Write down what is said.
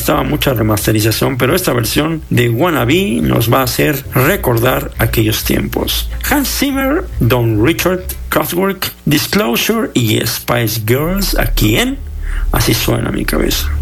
bastaba mucha remasterización, pero esta versión de Wannabe nos va a hacer recordar aquellos tiempos. Hans Zimmer, Don Richard Kraftwerk, Disclosure y Spice Girls, aquí en Así Suena Mi Cabeza.